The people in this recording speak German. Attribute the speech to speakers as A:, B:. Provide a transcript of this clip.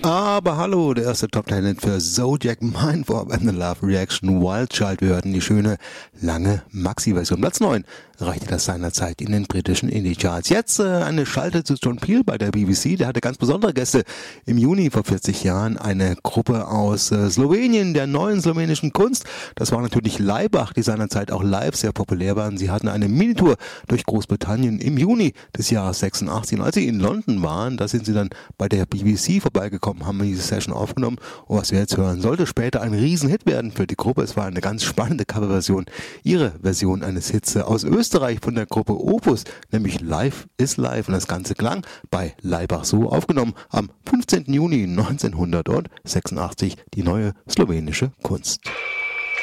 A: Aber hallo, der erste Top 10 für Zodiac, Mindwarp and the Love Reaction, Wild Child. Wir hörten die schöne, lange Maxi-Version. Platz 9 reichte das seinerzeit in den britischen Indie-Charts. Jetzt eine Schalte zu John Peel bei der BBC. Der hatte ganz besondere Gäste. Im Juni vor 40 Jahren eine Gruppe aus Slowenien, der neuen slowenischen Kunst. Das war natürlich Laibach, die seinerzeit auch live sehr populär waren. Sie hatten eine Minitour durch Großbritannien im Juni des Jahres 86. Und als sie in London waren, da sind sie dann bei der BBC vorbeigekommen, haben wir diese Session aufgenommen. Und was wir jetzt hören, sollte später ein Riesenhit werden für die Gruppe. Es war eine ganz spannende Coverversion. Ihre Version eines Hits aus Österreich von der Gruppe Opus, nämlich Life is Life. Und das Ganze klang bei Laibach so, aufgenommen am 15. Juni 1986, die neue slowenische Kunst.